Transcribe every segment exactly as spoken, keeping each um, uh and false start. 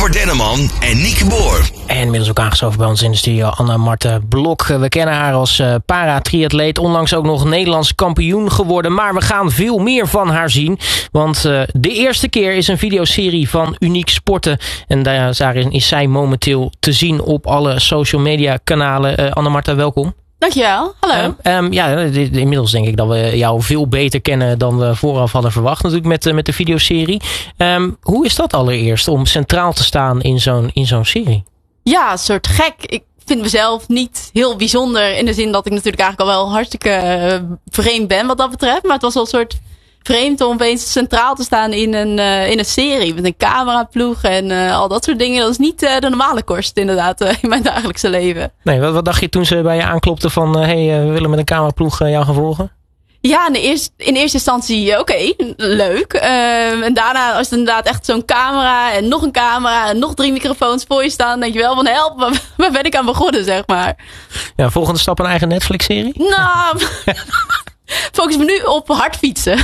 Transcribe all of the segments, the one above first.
Robert Denneman en Nieke Boer. En inmiddels ook aangeschoven bij ons in de studio Anne-Marta Blok. We kennen haar als uh, para-triatleet, onlangs ook nog Nederlands kampioen geworden. Maar we gaan veel meer van haar zien. Want uh, de eerste keer is een videoserie van Uniek Sporten. En daarin is zij momenteel te zien op alle social media kanalen. Uh, Anne-Marta, welkom. Dankjewel, hallo. Um, um, ja, inmiddels denk ik dat we jou veel beter kennen dan we vooraf hadden verwacht natuurlijk met, uh, met de videoserie. Um, hoe is dat allereerst om centraal te staan in zo'n, in zo'n serie? Ja, een soort gek. Ik vind mezelf niet heel bijzonder in de zin dat ik natuurlijk eigenlijk al wel hartstikke uh, vreemd ben wat dat betreft. Maar het was wel een soort vreemd om opeens centraal te staan in een, uh, in een serie met een cameraploeg en uh, al dat soort dingen. Dat is niet uh, de normale kost inderdaad uh, in mijn dagelijkse leven. Nee, wat, wat dacht je toen ze bij je aanklopten van uh, hey, uh, we willen met een cameraploeg uh, jou gaan volgen? Ja, in, de eerste, in eerste instantie oké, okay, leuk. Uh, en daarna was het inderdaad echt zo'n camera en nog een camera en nog drie microfoons voor je staan. Dan denk je wel van help, waar, waar ben ik aan begonnen zeg maar. Ja, volgende stap een eigen Netflix-serie? Nou, focus me nu op hard fietsen.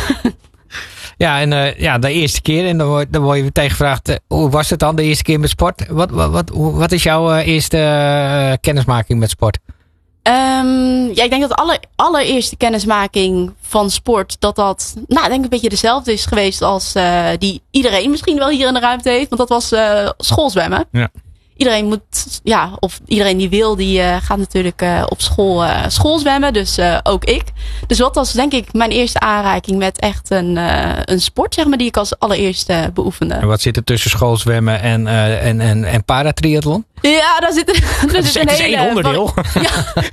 Ja, en uh, ja, de eerste keer. En dan word, dan word je meteen gevraagd, uh, hoe was het dan de eerste keer met sport? Wat, wat, wat, wat is jouw uh, eerste uh, kennismaking met sport? Um, ja, ik denk dat de aller, allereerste kennismaking van sport, dat dat, nou, ik denk een beetje dezelfde is geweest als uh, die iedereen misschien wel hier in de ruimte heeft. Want dat was uh, schoolzwemmen. Ja. Iedereen moet, ja, of iedereen die wil, die uh, gaat natuurlijk uh, op school uh, schoolzwemmen. Dus uh, ook ik. Dus dat was denk ik mijn eerste aanraking met echt een, uh, een sport, zeg maar, die ik als allereerste beoefende. En wat zit er tussen schoolzwemmen en, uh, en, en, en paratriathlon? Ja, daar zit, daar het zit is, een het hele... is één onderdeel. Ja.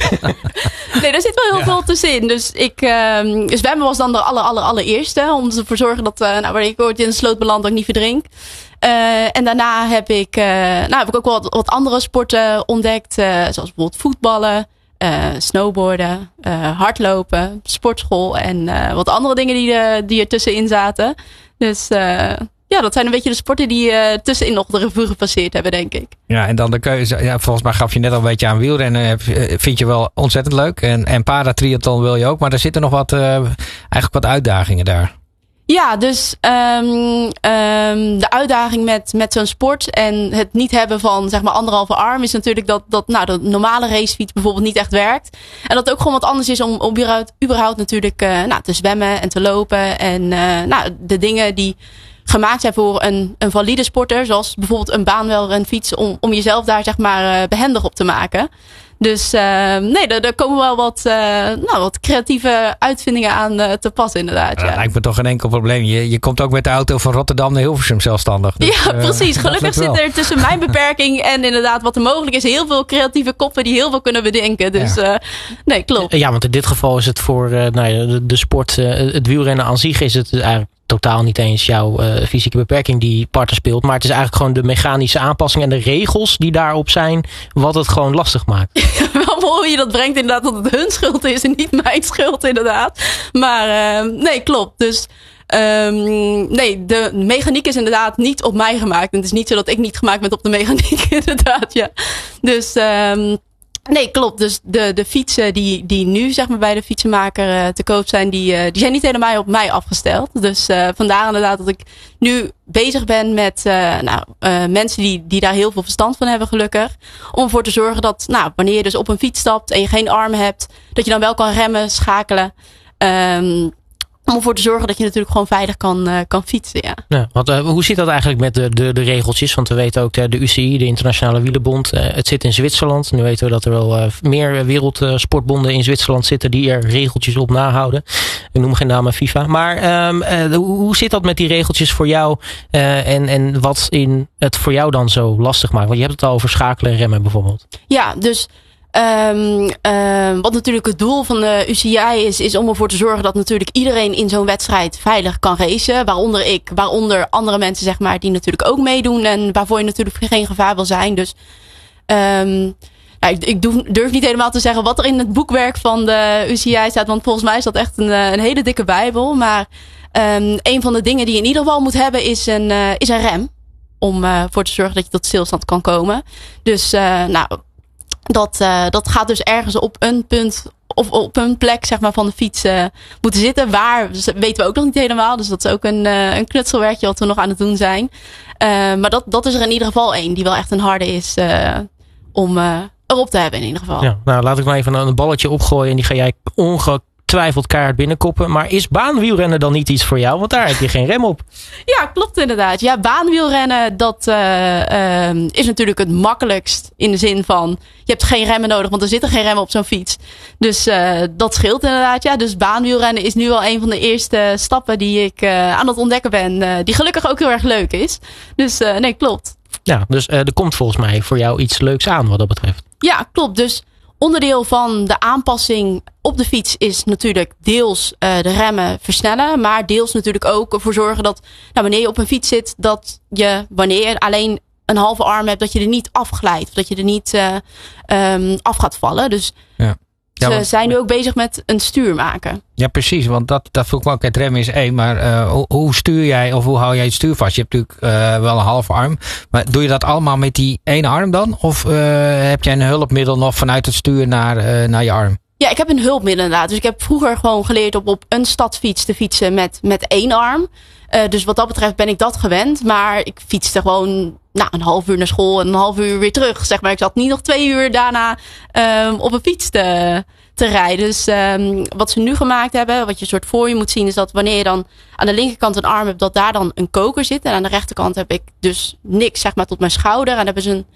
Nee, daar zit wel heel ja. veel tussenin. Dus ik, um, zwemmen was dan de aller, aller, allereerste. Om ervoor te zorgen dat, uh, nou, wanneer ik ooit in een sloot beland, dat ik niet verdrink. Uh, en daarna heb ik, uh, nou, heb ik ook wel wat, wat andere sporten ontdekt. Uh, zoals bijvoorbeeld voetballen, uh, snowboarden, uh, hardlopen, sportschool. En uh, wat andere dingen die, uh, die er tussenin zaten. Dus... Uh, Ja, dat zijn een beetje de sporten die uh, tussenin nog de revue gepasseerd hebben, denk ik. Ja, en dan de keuze. Ja, volgens mij gaf je net al een beetje aan wielrennen. Vind je wel ontzettend leuk. En, en paratriathlon wil je ook. Maar er zitten nog wat, uh, eigenlijk wat uitdagingen daar. Ja, dus um, um, de uitdaging met, met zo'n sport en het niet hebben van zeg maar anderhalve arm is natuurlijk dat, dat nou, de normale racefiets bijvoorbeeld niet echt werkt. En dat het ook gewoon wat anders is om, om überhaupt, überhaupt natuurlijk uh, nou, te zwemmen en te lopen. En uh, nou, de dingen die gemaakt zijn voor een, een valide sporter, zoals bijvoorbeeld een baanwielrenfiets, om, om jezelf daar zeg maar behendig op te maken. Dus uh, nee, er, er komen wel wat, uh, nou, wat creatieve uitvindingen aan uh, te pas inderdaad. Ja. Dat lijkt me toch geen enkel probleem. Je, je komt ook met de auto van Rotterdam naar Hilversum zelfstandig. Dus, ja, precies. Uh, Gelukkig zit er tussen mijn beperking en inderdaad wat er mogelijk is heel veel creatieve koppen die heel veel kunnen bedenken. Dus ja. uh, nee, klopt. Ja, want in dit geval is het voor uh, nou ja, de, de sport, uh, het wielrennen aan zich is het eigenlijk totaal niet eens jouw uh, fysieke beperking die parten speelt. Maar het is eigenlijk gewoon de mechanische aanpassingen en de regels die daarop zijn, wat het gewoon lastig maakt. Wel mooi hoe je dat brengt inderdaad, dat het hun schuld is en niet mijn schuld inderdaad. Maar uh, nee, klopt. Dus um, nee, de mechaniek is inderdaad niet op mij gemaakt. En het is niet zo dat ik niet gemaakt ben op de mechaniek inderdaad, ja. Dus um, nee, klopt. Dus de, de fietsen die, die nu zeg maar bij de fietsenmaker uh, te koop zijn, die, uh, die zijn niet helemaal op mij afgesteld. Dus uh, vandaar inderdaad dat ik nu bezig ben met uh, nou, uh, mensen die, die daar heel veel verstand van hebben gelukkig. Om ervoor te zorgen dat nou, wanneer je dus op een fiets stapt en je geen arm hebt, dat je dan wel kan remmen, schakelen. Um, Om ervoor te zorgen dat je natuurlijk gewoon veilig kan, uh, kan fietsen. Ja. Ja, want, uh, hoe zit dat eigenlijk met de, de, de regeltjes? Want we weten ook de, de U C I, de Internationale Wielenbond. Uh, het zit in Zwitserland. Nu weten we dat er wel uh, meer wereldsportbonden in Zwitserland zitten die er regeltjes op nahouden. Ik noem geen namen FIFA. Maar um, uh, hoe zit dat met die regeltjes voor jou? Uh, en, en wat in het voor jou dan zo lastig maakt? Want je hebt het al over schakelen en remmen bijvoorbeeld. Ja, dus Um, um, wat natuurlijk het doel van de U C I is, is om ervoor te zorgen dat natuurlijk iedereen in zo'n wedstrijd veilig kan racen. Waaronder ik, waaronder andere mensen zeg maar die natuurlijk ook meedoen en waarvoor je natuurlijk geen gevaar wil zijn. Dus um, nou, ik, ik durf niet helemaal te zeggen wat er in het boekwerk van de U C I staat, want volgens mij is dat echt een, een hele dikke bijbel. Maar um, een van de dingen die je in ieder geval moet hebben is een, uh, is een rem. Om uh, voor te zorgen dat je tot stilstand kan komen. Dus uh, nou... Dat, uh, dat gaat dus ergens op een punt of op een plek zeg maar, van de fiets uh, moeten zitten. Waar, dus weten we ook nog niet helemaal. Dus dat is ook een, uh, een knutselwerkje wat we nog aan het doen zijn. Uh, maar dat, dat is er in ieder geval één die wel echt een harde is uh, om uh, erop te hebben in ieder geval. Ja, nou, laat ik maar even een balletje opgooien en die ga jij ongetwijfeld keihard binnenkoppen. Maar is baanwielrennen dan niet iets voor jou? Want daar heb je geen rem op. Ja, klopt inderdaad. Ja, baanwielrennen dat uh, uh, is natuurlijk het makkelijkst in de zin van je hebt geen remmen nodig, want er zitten geen remmen op zo'n fiets. Dus uh, dat scheelt inderdaad. Ja, dus baanwielrennen is nu al een van de eerste stappen die ik uh, aan het ontdekken ben. Uh, die gelukkig ook heel erg leuk is. Dus uh, nee, klopt. Ja, dus uh, er komt volgens mij voor jou iets leuks aan wat dat betreft. Ja, klopt. Dus onderdeel van de aanpassing op de fiets is natuurlijk deels uh, de remmen versnellen. Maar deels natuurlijk ook ervoor zorgen dat nou, wanneer je op een fiets zit, dat je wanneer je alleen een halve arm hebt, dat je er niet afglijdt. Of dat je er niet uh, um, af gaat vallen. Dus ja. Ja, ze want, zijn nu ook bezig met een stuur maken. Ja, precies. Want dat, dat vroeg me ook. Het remmen is één. Maar uh, hoe, hoe stuur jij of hoe hou jij het stuur vast? Je hebt natuurlijk uh, wel een halve arm. Maar doe je dat allemaal met die ene arm dan? Of uh, heb jij een hulpmiddel nog vanuit het stuur naar, uh, naar je arm? Ja, ik heb een hulpmiddel inderdaad. Dus ik heb vroeger gewoon geleerd op, op een stadsfiets te fietsen met, met één arm. Uh, dus wat dat betreft ben ik dat gewend. Maar ik fietste gewoon nou, een half uur naar school en een half uur weer terug. Zeg maar. Ik zat niet nog twee uur daarna um, op een fiets te, te rijden. Dus um, wat ze nu gemaakt hebben, wat je soort voor je moet zien, is dat wanneer je dan aan de linkerkant een arm hebt, dat daar dan een koker zit. En aan de rechterkant heb ik dus niks zeg maar, tot mijn schouder. En hebben ze een,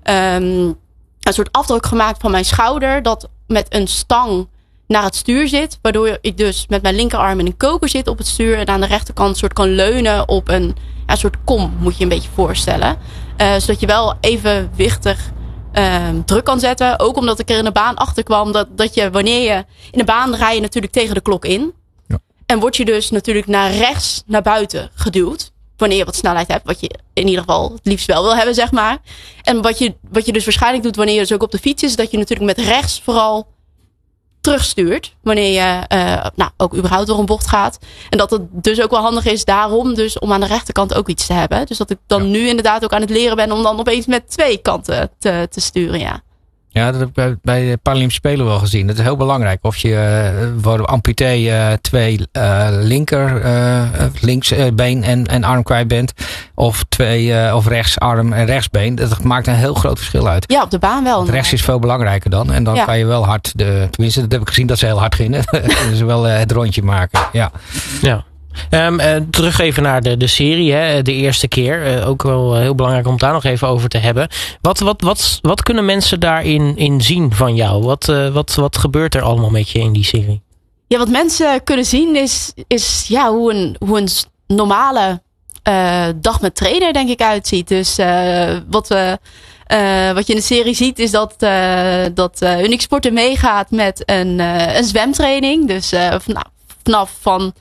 um, een soort afdruk gemaakt van mijn schouder, dat met een stang naar het stuur zit. Waardoor ik dus met mijn linkerarm in een koker zit op het stuur. En aan de rechterkant een soort kan leunen op een, ja, een soort kom, moet je een beetje voorstellen. Uh, zodat je wel evenwichtig uh, druk kan zetten. Ook omdat ik er in de baan achter kwam. Dat, dat je wanneer je in de baan rij je natuurlijk tegen de klok in. Ja. En word je dus natuurlijk naar rechts naar buiten geduwd. Wanneer je wat snelheid hebt. Wat je in ieder geval het liefst wel wil hebben, zeg maar. En wat je, wat je dus waarschijnlijk doet wanneer je dus ook op de fiets is. Dat je natuurlijk met rechts vooral terugstuurt. Wanneer je uh, nou, ook überhaupt door een bocht gaat. En dat het dus ook wel handig is daarom dus om aan de rechterkant ook iets te hebben. Dus dat ik dan ja. nu inderdaad ook aan het leren ben om dan opeens met twee kanten te, te sturen. Ja. Ja, dat heb ik bij, bij de Paralympische Spelen wel gezien. Dat is heel belangrijk. Of je uh, voor de amputee uh, twee uh, linker, uh, linksbeen en, en arm kwijt bent. Of twee uh, of rechtsarm en rechtsbeen. Dat maakt een heel groot verschil uit. Ja, op de baan wel. Rechts is veel belangrijker dan. En dan ja. kan je wel hard, de, tenminste dat heb ik gezien dat ze heel hard gingen. Dus wel uh, het rondje maken. Ja. Ja. Um, uh, terug even naar de, de serie, hè, de eerste keer. Uh, ook wel heel belangrijk om het daar nog even over te hebben. Wat, wat, wat, wat kunnen mensen daarin in zien van jou? Wat, uh, wat, wat gebeurt er allemaal met je in die serie? Ja, wat mensen kunnen zien is, is ja, hoe, een, hoe een normale uh, dag met trainer denk ik uitziet. Dus uh, wat, we, uh, wat je in de serie ziet is dat, uh, dat uh, Unique Sporten meegaat met een, uh, een zwemtraining. Dus uh, vanaf, vanaf van...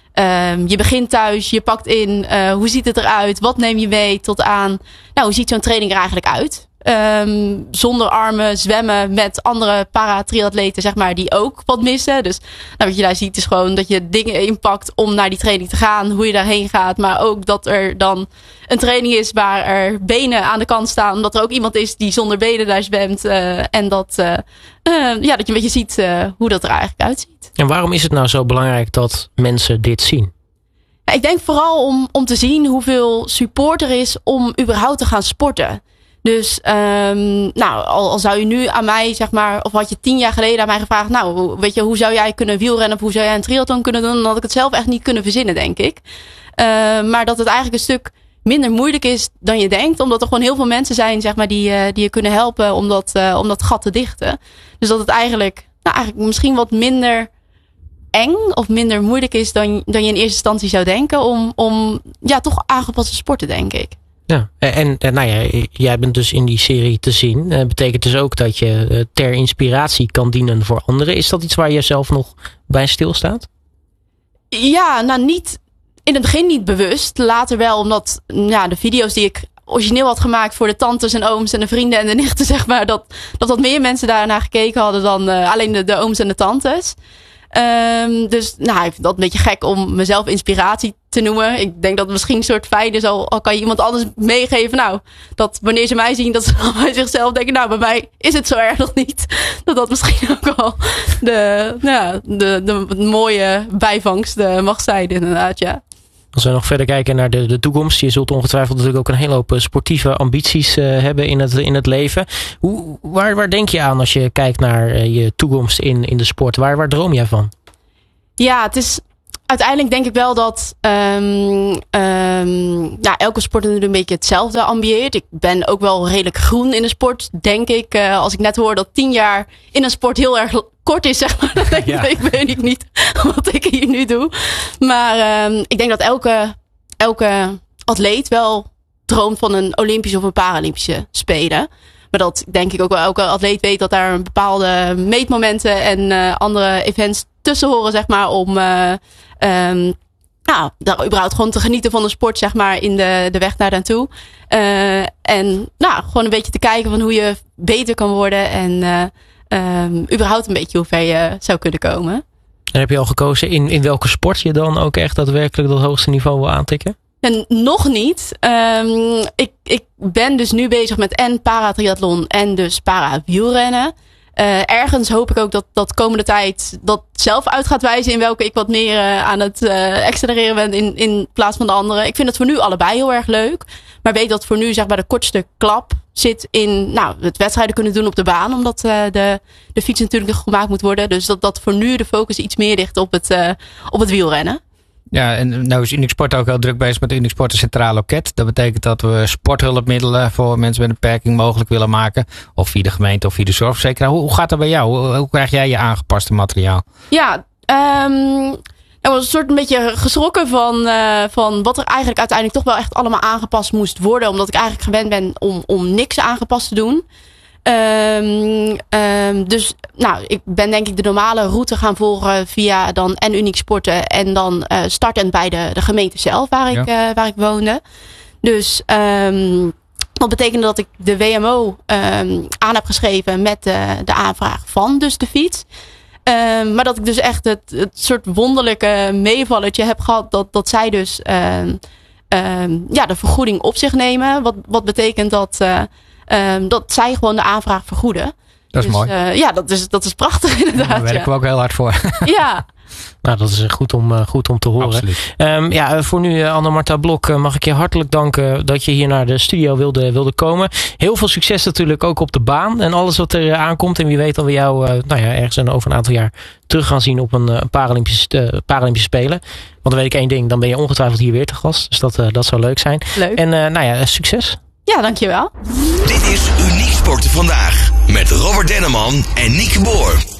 Um, je begint thuis, je pakt in, uh, hoe ziet het eruit, wat neem je mee, tot aan, nou, hoe ziet zo'n training er eigenlijk uit? Um, zonder armen, zwemmen met andere para-triatleten, zeg maar, die ook wat missen. Dus nou, wat je daar ziet is gewoon dat je dingen inpakt om naar die training te gaan, hoe je daarheen gaat. Maar ook dat er dan een training is waar er benen aan de kant staan, omdat er ook iemand is die zonder benen daar zwemt. Uh, en dat, uh, uh, ja, dat je een beetje ziet uh, hoe dat er eigenlijk uitziet. En waarom is het nou zo belangrijk dat mensen dit zien? Nou, ik denk vooral om, om te zien hoeveel support er is om überhaupt te gaan sporten. Dus um, nou, al, al zou je nu aan mij, zeg maar, of had je tien jaar geleden aan mij gevraagd, nou, weet je, hoe zou jij kunnen wielrennen of hoe zou jij een triathlon kunnen doen? Dan had ik het zelf echt niet kunnen verzinnen, denk ik. Uh, maar dat het eigenlijk een stuk minder moeilijk is dan je denkt, omdat er gewoon heel veel mensen zijn, zeg maar, die, uh, die je kunnen helpen om dat, uh, om dat gat te dichten. Dus dat het eigenlijk, nou, eigenlijk misschien wat minder eng of minder moeilijk is dan, dan je in eerste instantie zou denken om, om ja, toch aangepaste sporten, denk ik. Ja, en, en nou ja, jij bent dus in die serie te zien. Dat betekent dus ook dat je ter inspiratie kan dienen voor anderen. Is dat iets waar je zelf nog bij stilstaat? Ja, nou niet in het begin niet bewust. Later wel, omdat ja, de video's die ik origineel had gemaakt voor de tantes en ooms en de vrienden en de nichten, zeg maar, dat dat, dat meer mensen daarnaar gekeken hadden dan uh, alleen de, de ooms en de tantes. Um, dus nou, ik vind dat een beetje gek om mezelf inspiratie te noemen. Ik denk dat het misschien een soort fijn is, al, al kan je iemand anders meegeven. Nou, dat wanneer ze mij zien, dat ze dan bij zichzelf denken, nou, bij mij is het zo erg nog niet. Dat dat misschien ook wel de, nou, de, de, de mooie bijvangst mag zijn, inderdaad, ja. Als we nog verder kijken naar de, de toekomst. Je zult ongetwijfeld natuurlijk ook een hele hoop sportieve ambities uh, hebben in het, in het leven. Hoe, waar, waar denk je aan als je kijkt naar uh, je toekomst in, in de sport? Waar, waar droom jij van? Ja, het is uiteindelijk denk ik wel dat um, um, ja, elke sport natuurlijk een beetje hetzelfde ambieert. Ik ben ook wel redelijk groen in de sport, denk ik. Uh, als ik net hoor dat tien jaar in een sport heel erg kort is, zeg maar. Dan denk ja. ik, weet ik niet wat ik hier nu doe. Maar um, ik denk dat elke, elke atleet wel droomt van een Olympische of een Paralympische Spelen. Maar dat denk ik ook wel elke atleet weet dat daar een bepaalde meetmomenten en uh, andere events tussen horen, zeg maar, om uh, um, nou, daar überhaupt gewoon te genieten van de sport, zeg maar, in de, de weg naar naartoe. Uh, en nou, gewoon een beetje te kijken van hoe je beter kan worden en uh, um, überhaupt een beetje hoe ver je zou kunnen komen. En heb je al gekozen in, in welke sport je dan ook echt daadwerkelijk dat hoogste niveau wil aantikken? En nog niet. Um, ik, ik ben dus nu bezig met en paratriathlon en dus para-wielrennen. Uh, ergens hoop ik ook dat dat komende tijd dat zelf uit gaat wijzen in welke ik wat meer uh, aan het uh, accelereren ben in, in plaats van de andere. Ik vind het voor nu allebei heel erg leuk. Maar weet dat voor nu zeg maar de kortste klap zit in nou, het wedstrijden kunnen doen op de baan. Omdat uh, de, de fiets natuurlijk nog gemaakt moet worden. Dus dat, dat voor nu de focus iets meer ligt op het, uh, op het wielrennen. Ja, en nou is Unicsport ook heel druk bezig met Unicsport een centraal loket. Dat betekent dat we sporthulpmiddelen voor mensen met een beperking mogelijk willen maken. Of via de gemeente of via de zorgverzekeraar. Hoe, hoe gaat dat bij jou? Hoe, hoe krijg jij je aangepaste materiaal? Ja, um, ik was een soort een beetje geschrokken van, uh, van wat er eigenlijk uiteindelijk toch wel echt allemaal aangepast moest worden. Omdat ik eigenlijk gewend ben om, om niks aangepast te doen. Um, um, dus nou, ik ben denk ik de normale route gaan volgen via dan en Unicsporten en dan uh, startend bij de, de gemeente zelf waar ik, ja. uh, waar ik woonde. Dus um, dat betekende dat ik de W M O um, aan heb geschreven met de, de aanvraag van dus de fiets. Um, maar dat ik dus echt het, het soort wonderlijke meevalletje heb gehad dat, dat zij dus um, um, ja, de vergoeding op zich nemen. Wat, wat betekent dat... Uh, Um, dat zij gewoon de aanvraag vergoeden. Dat is dus, mooi. Uh, ja, dat is, dat is prachtig inderdaad. Daar werken ja. we ook heel hard voor. Ja. Nou, dat is goed om, uh, goed om te horen. Absoluut. Um, ja, voor nu, uh, Anne-Marta Blok, uh, mag ik je hartelijk danken dat je hier naar de studio wilde, wilde komen. Heel veel succes natuurlijk ook op de baan en alles wat er uh, aankomt. En wie weet dat we jou uh, nou ja, ergens een, over een aantal jaar terug gaan zien op een uh, Paralympische, uh, Paralympische Spelen. Want dan weet ik één ding, dan ben je ongetwijfeld hier weer te gast. Dus dat, uh, dat zou leuk zijn. Leuk. En uh, nou ja, succes. Ja, dankjewel. Dit is Uniek Sporten Vandaag met Robert Denneman en Nieke Boer.